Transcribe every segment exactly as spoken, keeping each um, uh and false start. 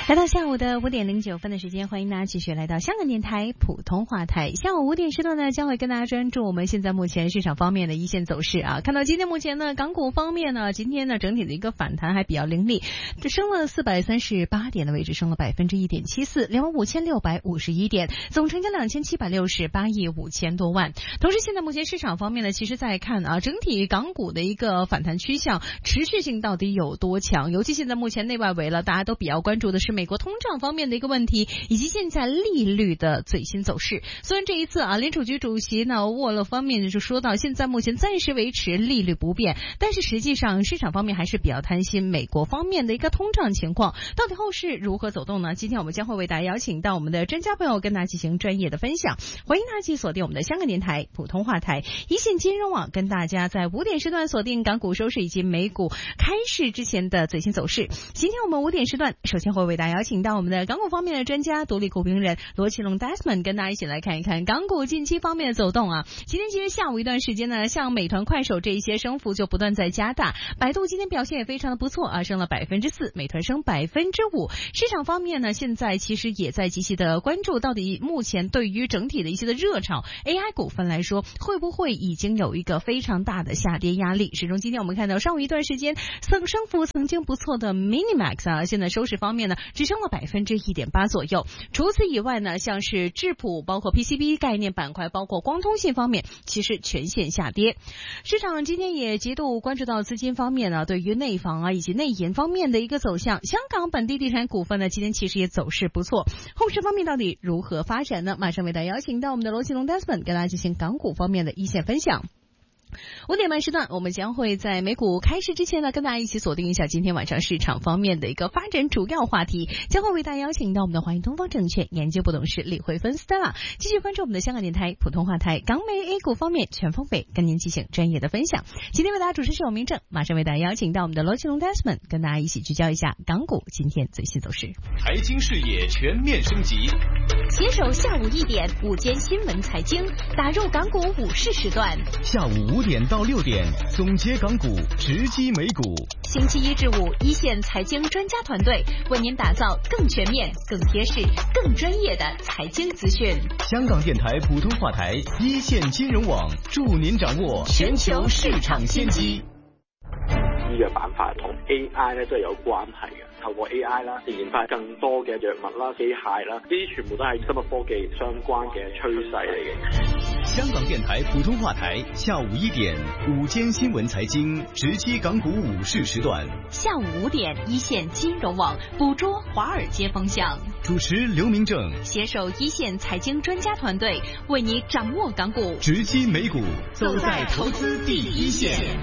来到下午的五点零九分的时间，欢迎大家继续来到香港电台普通话台。下午五点时段呢，将会跟大家专注我们现在目前市场方面的一线走势啊。看到今天目前呢，港股方面呢，今天呢整体的一个反弹还比较凌厉，这升了四百三十八点的位置，升了百分之一点七四，两万五千六百五十一点，总成交两千七百六十八亿五千多万。同时，现在目前市场方面呢，其实在看啊，整体港股的一个反弹趋向持续性到底有多强？尤其现在目前内外围了，大家都比较关注的是美国通胀方面的一个问题，以及现在利率的最新走势。虽然这一次啊，联储局主席呢沃勒方面就说到，现在目前暂时维持利率不变，但是实际上市场方面还是比较担心美国方面的一个通胀情况，到底后市如何走动呢？今天我们将会为大家邀请到我们的专家朋友跟大家进行专业的分享，欢迎大家继续锁定我们的香港电台普通话台一线金融网，跟大家在五点时段锁定港股收市以及美股开市之前的最新走势。今天我们五点时段首先会为大家邀请到我们的港股方面的专家独立股评人罗奇龙 Desmond 跟大家一起来看一看港股近期方面的走动啊。今天其实下午一段时间呢，像美团快手这一些升幅就不断在加大，百度今天表现也非常的不错啊，升了百分之四，美团升百分之五。市场方面呢，现在其实也在积极的关注到底目前对于整体的一些的热潮 A I 股份来说，会不会已经有一个非常大的下跌压力。始终今天我们看到上午一段时间升升幅曾经不错的 Minimax 啊，现在收市方面呢只升了百分之一点八左右。除此以外呢，像是智谱包括 P C B 概念板块包括光通信方面其实全线下跌。市场今天也极度关注到资金方面呢对于内房啊以及内银方面的一个走向。香港本地地产股份呢今天其实也走势不错，后市方面到底如何发展呢？马上为大家邀请到我们的罗奇龙 Desmond 跟大家进行港股方面的一线分享。五点半时段，我们将会在美股开市之前呢，跟大家一起锁定一下今天晚上市场方面的一个发展主要话题，将会为大家邀请到我们的华盈东方证券研究部董事李慧芬 Stella 继续关注我们的香港电台普通话台港美 A 股方面全方位跟您进行专业的分享。今天为大家主持是我明正，马上为大家邀请到我们的罗奇龙 Desmond 跟大家一起聚焦一下港股今天最新走势。 财经视野全面升级， 携手下午一点午间新闻财经，打入港股午市时段。 下午五点到六点，总结港股，直击美股。 星期一至五，一线财经专家团队为您打造更全面、更贴实、更专业的财经资讯。 香港电台普通话台一线金融网，助您掌握全球市場先機。 醫藥板塊同 A I 咧都係有關係嘅，透過 A I 啦，研發更多嘅藥物啦、機械啦，呢啲全部都係生物科技相關嘅趨勢嚟嘅。 香港電台普通話台下午一點，午間新聞財經，直擊港股午市時段。 下午五點，一線金融網捕捉華爾街風向。 主持劉明正， 攜手一線財經專家團隊，為你掌握港股， 直擊美股，走在投資第一線。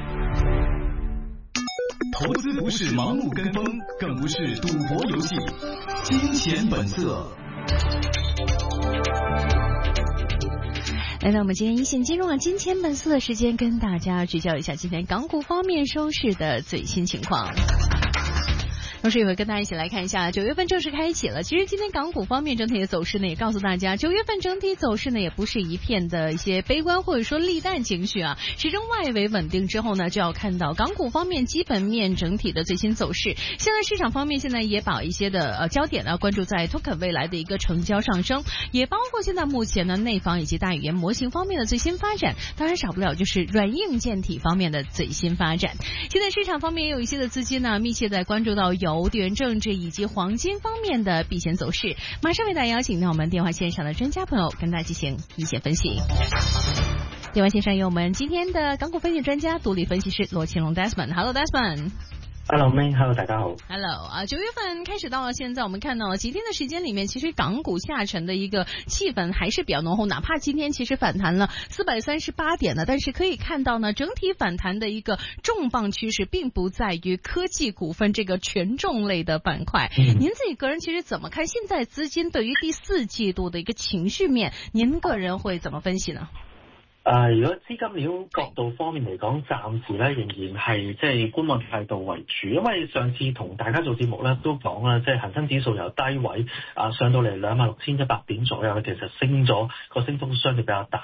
投資不是盲目跟風，更不是賭博遊戲，金錢本色。 来到我们今天一线金融网金钱本色的时间，跟大家聚焦一下今天港股方面收市的最新情况。同时也会跟大家一起来看一下九月份正式开启了。其实今天港股方面整体的走势呢，也告诉大家九月份整体走势呢也不是一片的一些悲观或者说利淡情绪啊。始终外围稳定之后呢，就要看到港股方面基本面整体的最新走势。现在市场方面现在也把一些的呃焦点呢关注在 token 未来的一个成交上升，也包括现在目前呢内房以及大语言模型方面的最新发展，当然少不了就是软硬件体方面的最新发展。现在市场方面也有一些的资金呢密切在关注到有地缘政治以及黄金方面的避险走势。马上为大家邀请到我们电话线上的专家朋友跟大家进行一些分析。电话线上有我们今天的港股分析专家独立分析师罗庆龙 Desmond。Hello Desmond。Hello May，Hello 大家好。 Hello 啊，九月份开始到了现在，我们看到了几天的时间里面，其实港股下沉的一个气氛还是比较浓厚。哪怕今天其实反弹了四百三十八点呢，但是可以看到呢，整体反弹的一个重磅趋势并不在于科技股份这个权重类的板块。嗯、您自己个人其实怎么看现在资金对于第四季度的一个情绪面？您个人会怎么分析呢？ 誒、呃，如果資金鏈角度方面嚟講，暫時咧仍然係即係觀望態度為主，因為上次同大家做節目咧都講啦，即係恒生指數由低位啊上到嚟兩萬六千一百點左右，其實升咗個升幅相對比較大。咁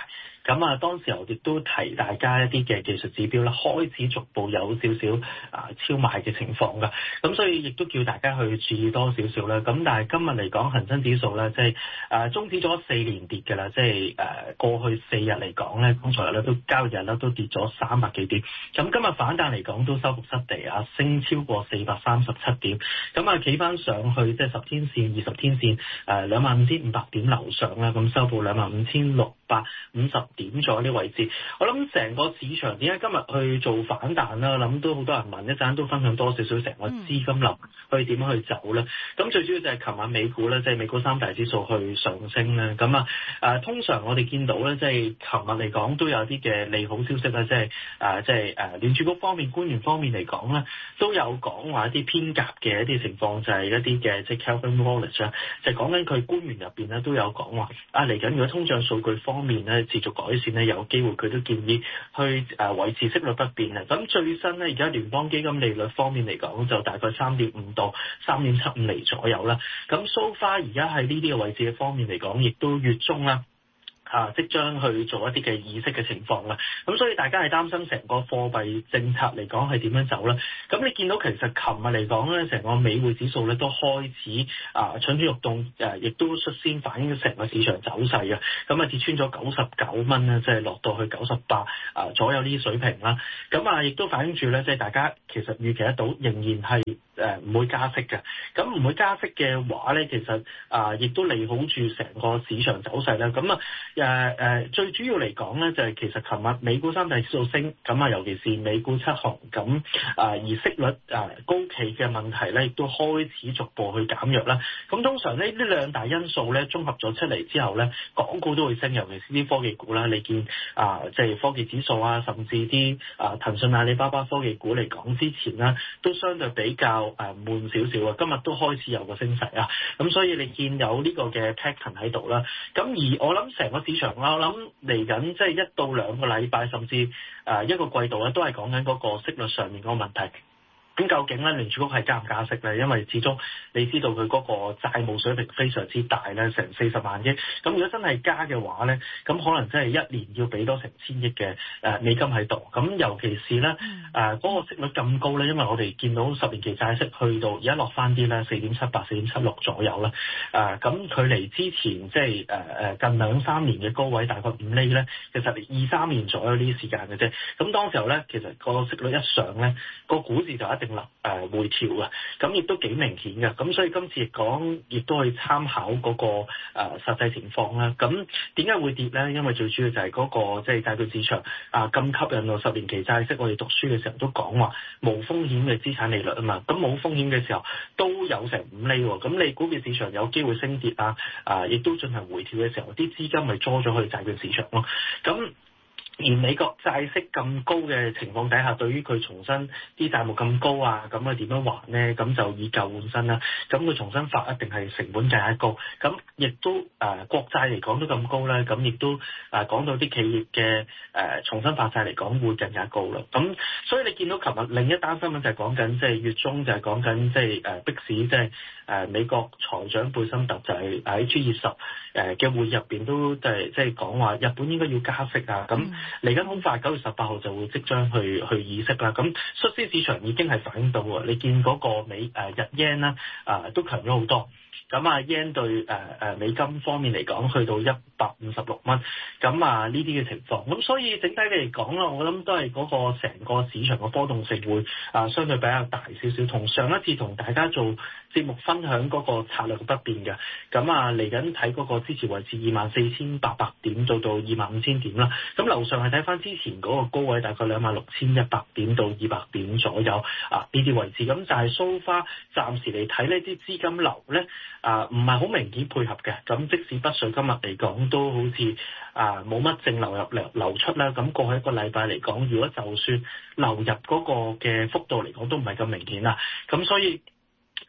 咁啊當時候亦都提大家一啲嘅技術指標咧，開始逐步有少少啊超賣嘅情況㗎。咁所以亦都叫大家去注意多少少啦。咁但係今日嚟講，恒生指數咧，即係誒終止咗四連跌嘅啦。即係誒過去四日嚟講咧，剛才咧都交易日咧都跌咗三百幾點。咁今日反彈嚟講都收復失地啊，升超過四百三十七點。咁啊企翻上去即係十天線、二十天線誒兩萬五千五百點樓上啦。咁收報兩萬五千六百五十點左右呢位置。我諗成個市場點解今日去做反彈啦？我諗都好多人問，一陣都分享多少少成個資金流去點樣去走咧。咁最主要就係琴晚美股咧，即係美股三大指數去上升咧。咁啊誒，通常我哋見到咧，即係琴日嚟講都有啲嘅利好消息啦，即係誒即係誒聯儲局方面官員方面嚟講咧，都有講話一啲偏鴿嘅一啲情況，就係一啲嘅即係 Calvin Wallace 啊，就係講緊佢官員入邊咧都有講話啊嚟緊如果通脹數據方面咧持續改善咧，有機會佢都建議去誒維持息率不變啊。咁最新咧而家聯邦基金利率方面嚟講就大概三點五到三點七五厘左右啦。咁 so far 而家喺呢啲嘅位置嘅方面嚟講，亦都月中啦。啊，即將去做一啲嘅議息嘅情況啦，咁所以大家係擔心成個貨幣政策嚟講係點樣走啦。咁你見到其實琴日嚟講咧，成個美匯指數咧都開始啊蠢蠢欲動，誒亦都率先反映成個市場走勢嘅。咁啊跌穿咗九十九蚊咧，即係落到去九十八啊左右呢啲水平啦。咁啊亦都反映住咧，即係大家其實預期得到仍然係誒唔會加息嘅。咁唔會加息嘅話咧，其實啊亦都利好住成個市場走勢啦。咁啊誒誒、呃、最主要嚟講咧，就係、是、其實琴日美股三大指數升，咁啊尤其是美股七雄，咁啊而息率啊高企嘅問題咧，亦都開始逐步去減弱啦。咁通常呢呢兩大因素咧綜合咗出嚟之後咧，港股都會升，尤其是啲科技股啦。你見啊即係科技指數啊，甚至啲啊騰訊、阿里巴巴科技股嚟講之前啦，都相對比較誒悶少少啊。今日都開始有個升勢啊，咁所以你見有呢個嘅 pattern 喺度啦。咁而我諗成個市場啦，我諗嚟緊即係一到兩個禮拜，甚至誒一個季度咧，都係講緊嗰個息率上面嗰個問題。咁究竟咧聯儲局係加唔加息咧？因為始終你知道佢嗰個債務水平非常之大咧，成四十萬億。咁如果真係加嘅話咧，咁可能真係一年要俾多成千億嘅誒美金喺度。咁尤其是咧誒嗰個息率咁高咧，因為我哋見到十年期債息去到而家落翻啲咧四點七八、四點七六左右啦。誒咁距離之前即係誒誒近兩三年嘅高位大概五厘咧，其實二三年左右呢啲時間嘅啫。咁當時候咧，其實個息率一上咧，個股市就一定立誒回調嘅，咁亦都幾明顯嘅。咁所以今次講亦都可以參考嗰、那個誒、呃、實際情況啦。咁點解會跌咧？因為最主要就係嗰、那個即係債券市場啊咁吸引到十年期債息。我哋讀書嘅時候都講話無風險嘅資產利率啊嘛。咁冇風險嘅時候都有成五厘喎。咁你股票市場有機會升跌啊，啊亦都進行回調嘅時候，啲資金咪捉咗去債券市場咯。咁而美國債息咁高嘅情況底下，對於佢重新啲債務咁高啊，咁啊點樣還呢？咁就以舊換新啦。咁佢重新發一定係成本更加高。咁亦都誒、呃、國債嚟講都咁高咧，咁亦都誒、呃、講到啲企業嘅誒、呃、重新發債嚟講會更加高啦。咁所以你見到琴日另一單新聞就係講緊即係月中就係講緊即係誒逼市即係誒美國財長貝森特就係喺 G 二十誒嘅會議入邊都即係即係講話日本應該要加息啊。咁嚟緊好快，九月十八號就會即將去去議息啦。咁率先市場已經係反映到喎，你見嗰個美誒、呃、日 yen 啦，啊、呃、都強咗好多。咁啊 yen 對誒誒、呃、美金方面嚟講，去到一百五十六蚊。咁啊呢啲嘅情況，咁所以整體嚟講啦，我諗都係嗰個成個市場嘅波動性會啊、呃、相對比較大少少。同上一次同大家做節目分享嗰個策略不變嘅。咁啊嚟緊睇嗰個支持位置二萬四千八百點到到二萬五千點啦。咁樓上係睇翻之前嗰個高位，大概兩萬六千一百點到二百點左右啊呢啲位置。咁就係 so far 暫時嚟睇呢啲資金流咧啊唔係好明顯配合嘅。咁即使北水今日嚟講都好似啊冇乜淨流入流流出啦。咁過去一個禮拜嚟講，如果就算流入嗰個嘅幅度嚟講都唔係咁明顯啦。咁所以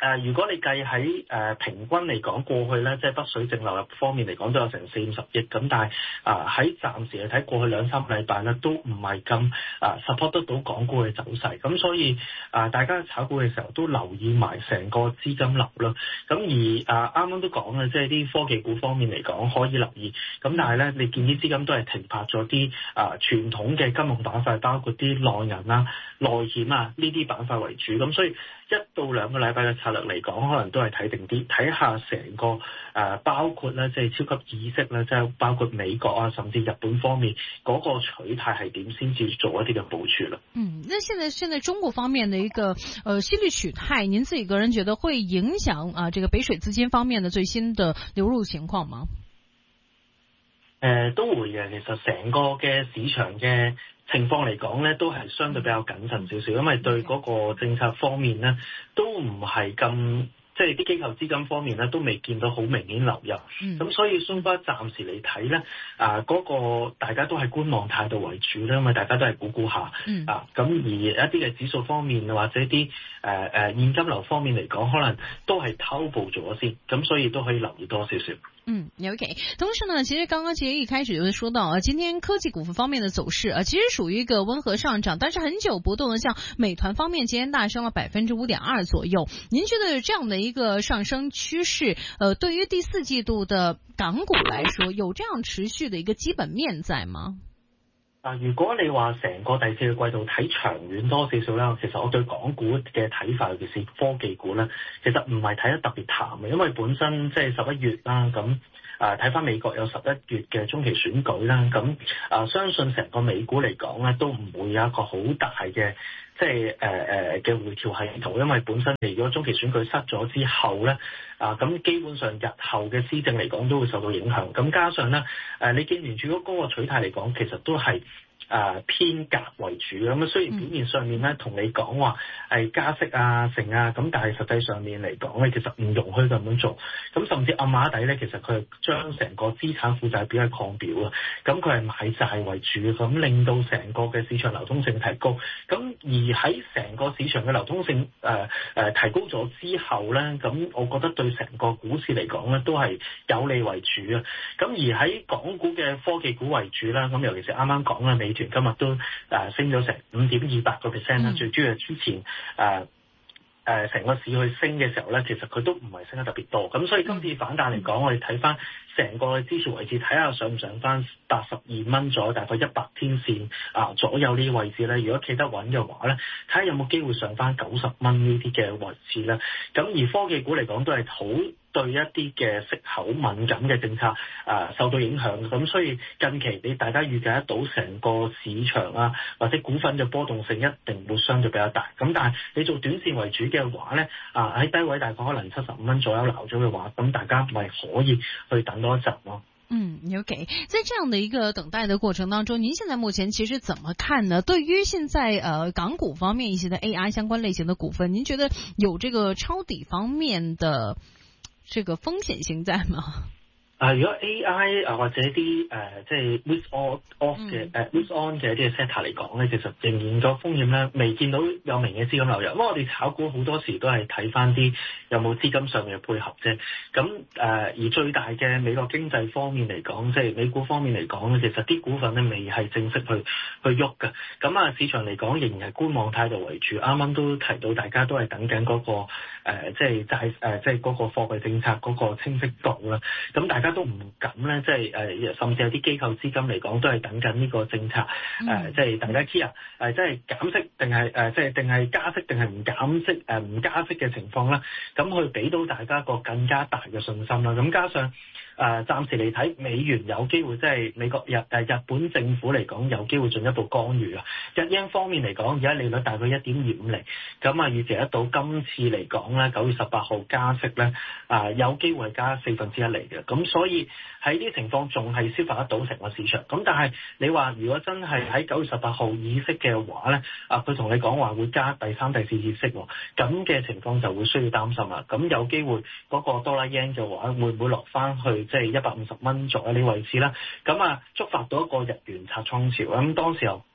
呃，如果你計喺誒平均嚟講，過去咧即係北水淨流入方面嚟講都有成四五十億，咁但係啊喺暫時嚟睇過去兩三個禮拜咧都唔係咁啊 support 得到港股嘅走勢，咁所以啊大家炒股嘅時候都留意埋成個資金流啦。咁而啊啱啱都講啦，即係啲科技股方面嚟講可以留意，咁但係咧你見啲資金都係停泊咗啲啊傳統嘅金融板塊，包括啲內銀啊、內險啊呢啲板塊為主，咁所以一到兩個禮拜嘅策略嚟講，可能都係睇定啲，睇下成個誒、呃、包括咧即係超級議息咧，即係包括美國啊，甚至日本方面嗰、那個取態係點，先至做一啲嘅部署啦。 嗯，那現在現在中國方面的一個呃息率取態，您自己個人覺得會影響啊這個北水資金方面的最新的流入情況嗎？ 誒、呃、都會嘅，其實成個嘅市場嘅情況嚟講咧，都係相對比較謹慎少少，因為對嗰個政策方面咧，都唔係咁，即係啲機構資金方面咧，都未見到好明顯流入。咁、嗯、所以相反暫時嚟睇咧，啊嗰、那個大家都係觀望態度為主啦，因為大家都係估估下。嗯、啊咁而一啲嘅指數方面或者啲誒誒現金流方面嚟講，可能都係偷步咗先，咁所以都可以留意多少少。 嗯 ，OK。同時呢，其實剛剛其實一開始就會說到啊，今天科技股份方面的走勢啊，其實屬於一個溫和上漲，但是很久不動的，像美團方面今天大升了百分之五點二左右。您覺得這樣的一個上升趨勢，呃，對於第四季度的港股來說，有這樣持續的一個基本面在嗎？ 啊，如果你話成個第四個季度睇長遠多少少啦，其實我對港股嘅睇法，尤其是科技股咧，其實唔係睇得特別淡嘅，因為本身即係十一月啦，咁啊睇翻美國有十一月嘅中期選舉啦，咁啊相信成個美股嚟講咧，都唔會有一個好大嘅即係誒誒嘅回調系統，因為本身你如果中期選舉失咗之後咧，啊咁基本上日後嘅施政嚟講都會受到影響，咁加上咧誒你見聯儲局嗰個取態嚟講，其實都係誒、呃、偏鴿為主咁啊，雖然表面上面咧同你講話係加息啊成啊，咁但係實際上面嚟講咧，其實唔容許咁樣做，咁甚至暗碼底咧，其實佢係將成個資產負債表係擴表啊，咁佢係買債為主，咁令到成個嘅市場流通性提高，咁而喺成個市場嘅流通性誒誒、呃呃、提高咗之後咧，咁我覺得對成個股市嚟講咧都係有利為主啊，咁而喺港股嘅科技股為主啦，咁尤其是啱啱講嘅美團今日都誒升咗成五點二八個 percent 啦，最主要係之前誒誒成個市去升嘅時候咧，其實佢都唔係升得特別多，咁所以今次反彈嚟講，我哋睇翻成個支持位置，睇下上唔上翻八十二蚊左右，大概一百天線啊左右呢啲位置咧，如果企得穩嘅話咧，睇下有冇機會上翻九十蚊呢啲嘅位置咧，咁而科技股嚟講都係好對一啲嘅息口敏感嘅政策啊、呃、受到影響，咁所以近期你大家預計得到成個市場啊或者股份嘅波動性一定會相對比較大，咁但係你做短線為主嘅話咧，啊喺低位大概可能七十五蚊左右撈咗嘅話，咁大家咪可以去等多一陣咯。 嗯 ，OK， 在這樣的一個等待的過程當中，您現在目前其實怎麼看呢？對於現在呃港股方面一些的 A I 相關類型的股份，您覺得有這個抄底方面的這個風險性在嗎？ 啊，如果 A I 啊或者啲誒、呃、即係 risk on off 嘅誒 risk on 嘅一啲嘅 sector 嚟講咧，其實仍然個風險咧未見到有明嘅資金流入。因為我哋炒股好多時都係睇翻啲有冇資金上面嘅配合啫。咁誒、呃、而最大嘅美國經濟方面嚟講，即係美股方面嚟講咧，其實啲股份咧未係正式去去喐嘅。咁啊市場嚟講仍然係觀望態度為主。啱啱都提到大家都係等緊嗰、那個、呃、即係債誒即係嗰個貨幣政策嗰個清晰度啦。咁大家都唔敢咧，即係誒，甚至有啲機構資金嚟講，都係等緊呢個政策誒、呃，即係大家 key 啊，誒，即係減息定係誒，即係定係加息定係唔減息誒，唔加息嘅情況啦，咁去俾到大家一個更加大嘅信心啦。咁加上誒，暫時嚟睇美元有機會，即係美國日誒日本政府嚟講有機會進一步干預啊。日英方面嚟講，而家利率大概一點二五厘，咁啊預期得到今次嚟講咧，九月十八號加息咧，啊有機會係加四分之一厘嘅，咁所以喺呢啲情況仲係消化得到成個市場。咁但係你話如果真係喺九月十八號議息嘅話咧，啊佢同你講話會加第三、第四次息，咁嘅情況就會需要擔心啦。咁有機會嗰個多啦 yen 嘅話，會唔會落翻去即係一百五十蚊左右呢位置啦？咁啊觸發到一個日元拆倉潮，咁當時候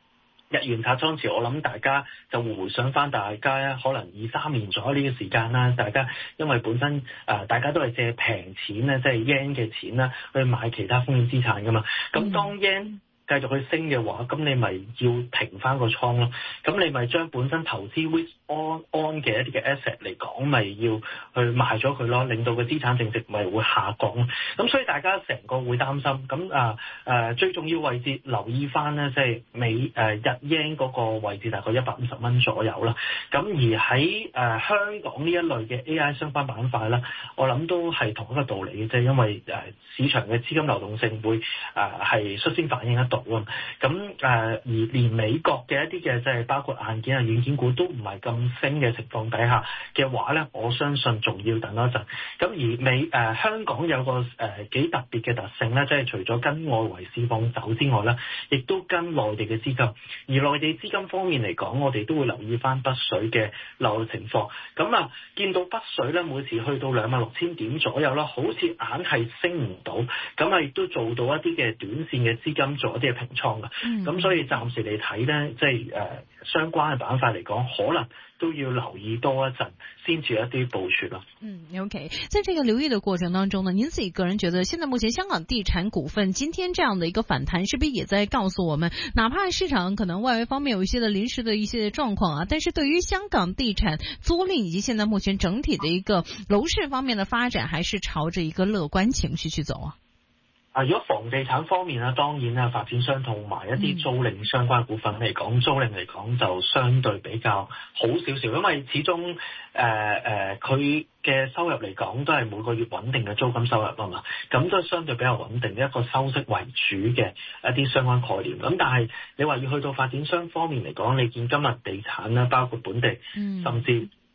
日元拆倉潮，我諗大家就會回想翻大家可能二三年左右呢個時間啦，大家因為本身誒、呃、大家都係借平錢咧，即係 yen 嘅錢啦，去買其他風險資產噶嘛。咁當 yen 繼續去升嘅話，咁你咪要平翻個倉咯。咁你咪將本身投資 risk on on 嘅一啲嘅 asset 嚟講，咪要去賣咗佢咯，令到個資產淨值咪會下降咯。咁所以大家成個會擔心。咁啊誒最重要位置留意翻咧，即係美誒、呃、日 yen 嗰個位置大概一百五十蚊左右啦。咁而喺誒、呃、香港呢一類嘅 A I 相關板塊咧，我諗都係同一個道理嘅，即係因為誒、呃、市場嘅資金流動性會誒係率先反映得到。咁誒、呃、而連美國嘅一啲嘅即係包括硬件啊、軟件股都唔係咁升嘅情況底下嘅話咧，我相信仲要等一陣。咁而美誒、呃、香港有個誒幾、呃、特別嘅特性咧，即係除咗跟外圍市況走之外咧，亦都跟內地嘅資金。而內地資金方面嚟講，我哋都會留意翻北水嘅流嘅情況。咁啊，見到北水咧每次去到兩萬六千點左右啦，好似硬係升唔到，咁啊亦都做到一啲嘅短線嘅資金做一啲嘅平倉嘅，咁、嗯、所以暫時嚟睇咧，即係誒相關嘅板塊嚟講，可能都要留意多一陣，先至有一啲部署咯。 嗯 ，OK， 在這個留意的過程當中呢，您自己個人覺得，現在目前香港地產股份今天這樣的一個反彈，是不是也在告訴我們，哪怕市場可能外圍方面有一些的臨時的一些狀況啊，但是對於香港地產租賃以及現在目前整體的一個樓市方面的發展，還是朝着一個樂觀情緒去走啊？ 啊，如果房地產方面咧，當然咧，發展商同埋一啲租賃相關股份嚟講，嗯、租賃嚟講就相對比較好少少，因為始終誒誒佢嘅收入嚟講都係每個月穩定嘅租金收入啊嘛，咁都係相對比較穩定嘅一個收息為主嘅一啲相關概念。咁但係你話要去到發展商方面嚟講，你見今日地產啦，包括本地、嗯、甚至